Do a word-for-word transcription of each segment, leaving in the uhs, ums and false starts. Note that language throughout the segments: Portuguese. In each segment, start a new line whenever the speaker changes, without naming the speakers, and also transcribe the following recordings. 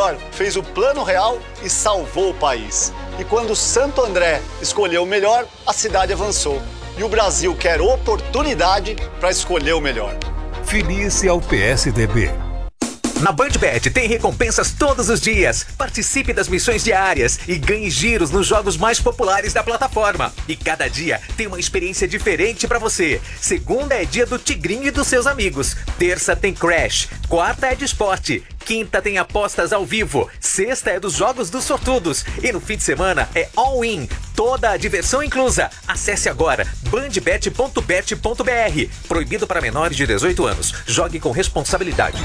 melhor fez o plano real e salvou o país. E quando Santo André escolheu o melhor, a cidade avançou. E o Brasil quer oportunidade para escolher o melhor.
Filie-se ao P S D B.
Na BandBet tem recompensas todos os dias. Participe das missões diárias e ganhe giros nos jogos mais populares da plataforma. E cada dia tem uma experiência diferente pra você. Segunda é dia do Tigrinho e dos seus amigos. Terça tem Crash. Quarta é de esporte. Quinta tem apostas ao vivo. Sexta é dos jogos dos sortudos. E no fim de semana é all-in. Toda a diversão inclusa. Acesse agora bandbet ponto bet ponto br. Proibido para menores de dezoito anos. Jogue com responsabilidade.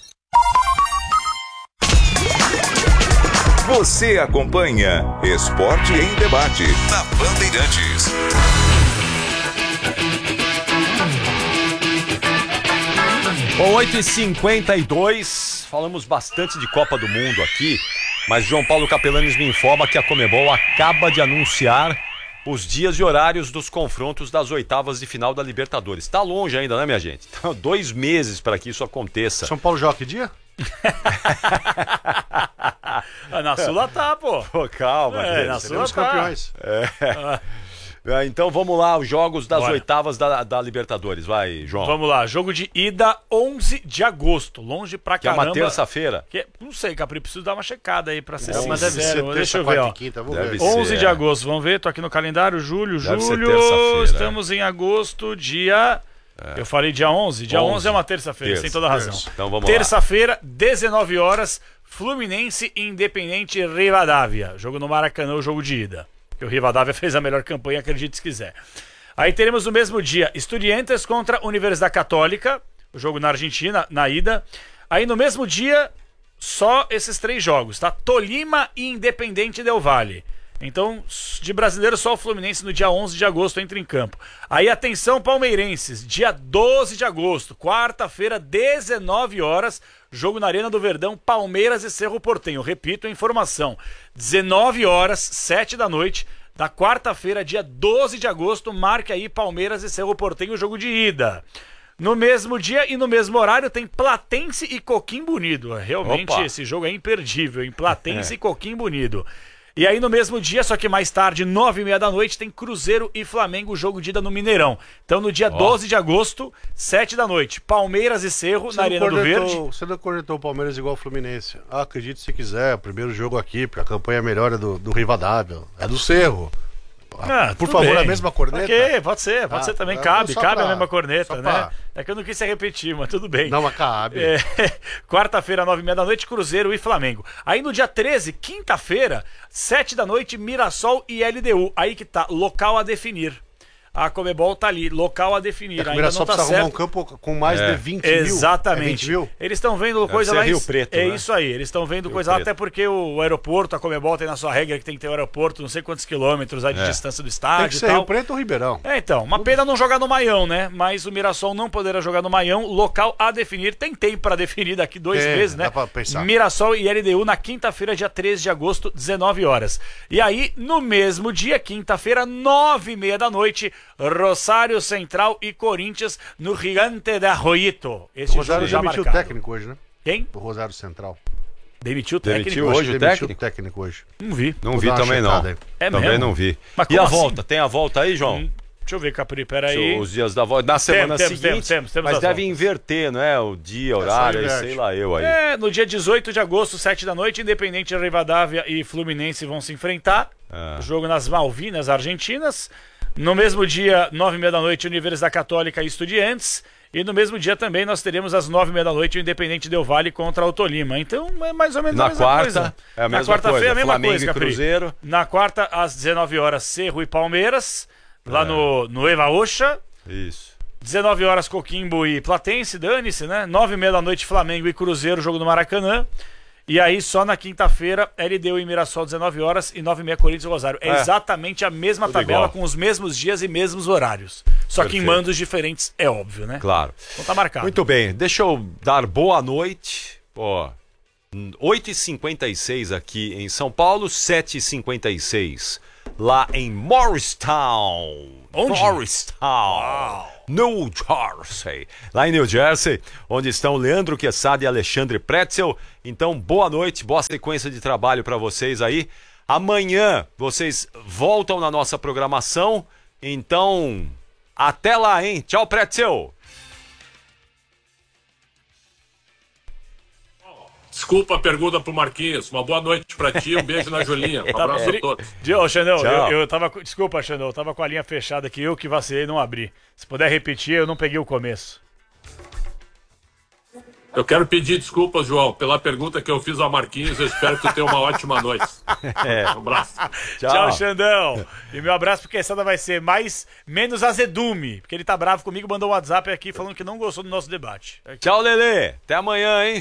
Você acompanha Esporte em Debate na Bandeirantes.
Bom, oito e cinquenta e dois, falamos bastante de Copa do Mundo aqui, mas João Paulo Capelanes me informa que a Conmebol acaba de anunciar os dias e horários dos confrontos das oitavas de final da Libertadores. Está longe ainda, né, minha gente? Então, dois meses para que isso aconteça.
São Paulo joga que dia?
Na Sula tá, pô.
Pô, calma.
É, na Sula tá.
Campeões.
É. Ah. Então vamos lá, os jogos das
Bora.
oitavas da, da Libertadores. Vai, João.
Vamos lá, jogo de ida onze de agosto, longe pra
que caramba. Que é uma terça-feira.
Que é, não sei, Capri, preciso dar uma checada aí pra ser
Não, mas deve
sincero.
ser
Deixa
terça,
eu ver, ó.
Quinta, vou
Deve
ver.
ser,
onze de
é.
agosto, vamos ver, tô aqui no calendário, julho,
Deve ser
julho,
terça-feira,
estamos em agosto, dia... É. Eu falei dia onze, dia onze, onze é uma terça-feira,
terça.
sem toda a razão.
Terça. Então vamos
Terça-feira, dezenove horas, Fluminense e Independente Rivadavia. Jogo no Maracanã, o jogo de ida. Que o Rivadavia fez a melhor campanha, acredite se quiser. Aí teremos no mesmo dia Estudiantes contra Universidade Católica, o jogo na Argentina, na ida. Aí no mesmo dia, só esses três jogos, tá? Tolima e Independente Del Valle. Então, de brasileiro, só o Fluminense no dia onze de agosto entra em campo. Aí, atenção, palmeirenses, dia doze de agosto, quarta-feira, dezenove horas, jogo na Arena do Verdão, Palmeiras e Cerro Porteño. Repito a informação, dezenove horas, sete da noite, da quarta-feira, dia doze de agosto, marque aí Palmeiras e Cerro Porteño, jogo de ida. No mesmo dia e no mesmo horário tem Platense e Coquimbo Unido. Realmente,
Opa.
Esse jogo é imperdível, hein? Platense é. e Coquimbo Unido. E aí no mesmo dia, só que mais tarde, nove e meia da noite, tem Cruzeiro e Flamengo, jogo de ida no Mineirão. Então no dia oh. doze de agosto, sete da noite, Palmeiras e Cerro, você na Arena do Verde.
Você não cornetou o Palmeiras igual o Fluminense. Ah, acredite se quiser, o primeiro jogo aqui, porque a campanha melhor é do, do Rivadavia, é do Cerro.
Ah,
Por favor,
bem.
a mesma corneta?
Ok, pode ser, pode
ah,
ser também, cabe, cabe
pra,
a mesma corneta, né?
Pra...
É que eu não quis se repetir, mas tudo bem.
Não, mas cabe.
É, quarta-feira, nove e meia da noite, Cruzeiro e Flamengo. Aí no dia treze, quinta-feira, sete da noite, Mirassol e L D U. Aí que tá, local a definir. A Conmebol tá ali, local a definir.
É,
ainda não tá
precisa
certo.
arrumar um campo com mais
é.
de vinte mil.
Exatamente.
É vinte mil?
Eles estão vendo coisa
Deve
lá
ser
em...
Rio Preto,
É
né?
isso aí, eles estão vendo
Rio
coisa lá,
Preto.
até porque o aeroporto, a Conmebol tem na sua regra que tem que ter o aeroporto, não sei quantos quilômetros aí de
É.
distância do
Tem
estádio
que
e
ser
tal.
Rio Preto ou Ribeirão.
É, então, uma pena não jogar no Maião, né? Mas o Mirassol não poderá jogar no Maião, local a definir. Tem tempo para definir daqui dois
Tem,
meses, né?
dá pra pensar.
Mirassol e L D U na quinta-feira, dia treze de agosto, dezenove horas. E aí, no mesmo dia, quinta-feira, nove e meia da noite, Rosário Central e Corinthians no Gigante de Arroyito. Este
O Rosário
jogo já
demitiu o
marcado.
técnico hoje, né?
Quem?
O Rosário Central.
Demitiu o
Demitiu
técnico?
hoje
Acho que
o
demitiu
técnico?
o técnico hoje.
Não vi.
Não
Vou
vi
dar uma
também não.
checada aí.
É
também
mesmo?
não vi.
Mas
E a
como assim?
volta? Tem a volta aí, João?
Hum, deixa eu ver, Capri, peraí.
Os dias da volta. Na semana
temos,
seguinte.
temos, temos, temos
mas
as
deve
voltas.
inverter, não é? O dia, horário, aí,
inverte.
sei lá eu aí.
É, no dia dezoito de agosto, sete da noite, Independente Rivadavia e Fluminense vão se enfrentar.
Ah.
Jogo nas Malvinas Argentinas. No mesmo dia, nove e meia da noite, Universidade Católica e Estudiantes. E no mesmo dia também nós teremos às nove e meia da noite o Independente Del Valle contra o Tolima. Então é mais ou menos
Na
a mesma
quarta,
coisa.
é a
Na
mesma
quarta-feira
coisa.
a mesma
Flamengo
coisa,
e
Capri.
Cruzeiro.
Na quarta, às dezenove horas, Cerro e Palmeiras. Lá
É.
no, no Eva Oxa.
Isso.
dezenove horas, Coquimbo e Platense, dane-se, né? nove e meia da noite, Flamengo e Cruzeiro, jogo no Maracanã. E aí, só na quinta-feira, L D U e Mirassol, dezenove horas, e nove e meia, Corinthians e Rosário. É,
É.
exatamente a mesma
Tudo
tabela,
igual.
com os mesmos dias e mesmos horários. Só que em
Perfeito.
mandos diferentes, é óbvio, né?
Claro.
Então tá marcado.
Muito bem, deixa eu dar boa noite. Ó, oito e cinquenta e seis aqui em São Paulo, sete e cinquenta e seis lá em Morristown.
Onde?
Morristown. New Jersey. Lá em New Jersey, onde estão Leandro Quesada e Alexandre Pretzel. Então, boa noite, boa sequência de trabalho para vocês aí. Amanhã vocês voltam na nossa programação. Então, até lá, hein? Tchau, Pretzel.
Desculpa a pergunta pro Marquinhos. Uma boa noite pra ti, um beijo na Julinha. Um abraço a todos.
Ô, Xandão, eu, eu tava. Desculpa, Xandão, eu tava com a linha fechada aqui, eu que vacilei não abri. Se puder repetir, eu não peguei o começo.
Eu quero pedir desculpas, João, pela pergunta que eu fiz ao Marquinhos. Eu espero que tu tenha uma ótima noite.
É.
Um abraço.
Tchau, Tchau Xandão. E meu abraço porque essa vai ser mais menos azedume. Porque ele tá bravo comigo, mandou um WhatsApp aqui falando que não gostou do nosso debate.
Tchau, Lelê. Até amanhã, hein?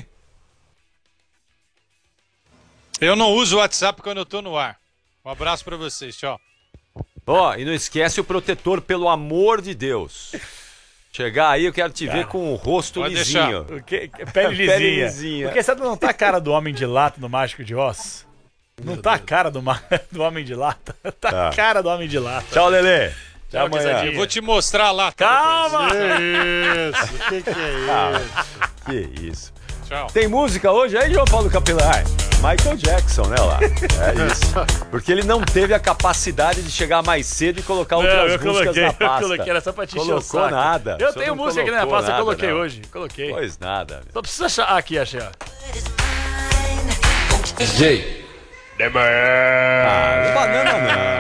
Eu não uso o WhatsApp quando eu tô no ar. Um abraço pra vocês, tchau.
Ó, oh, e não esquece o protetor, pelo amor de Deus. Chegar aí, eu quero te Cara, ver com o rosto lisinho.
O que, pele lisinha. Pele lisinha. Porque sabe, não tá a cara do Homem de Lata no Mágico de Oz? Não Meu tá Deus. a cara do, do Homem de Lata? Tá a ah. cara do Homem de Lata.
Tchau, Lelê.
Tchau, amanhã. Eu vou te mostrar lá.
Calma!
Que isso? Que que é isso?
Ah, que isso.
Tchau.
Tem música hoje aí, João Paulo Capelar? Michael Jackson, né, lá? É isso. Porque ele não teve a capacidade de chegar mais cedo e colocar outras não, eu músicas
coloquei,
na pasta.
Eu coloquei, era só pra te encher o
saco. Colocou nada.
Eu tenho música aqui na pasta,
nada,
eu coloquei
não.
hoje. Coloquei.
Pois nada.
Só precisa achar. Ah, aqui, achei, ó.
D J.
Ah, banana não.